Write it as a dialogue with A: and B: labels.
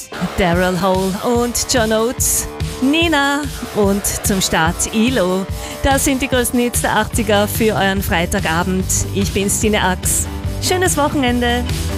A: Daryl Hall und John Oates, Nina und zum Start ELO. Das sind die größten Hits der 80er für euren Freitagabend. Ich bin Stine Ax. Schönes Wochenende!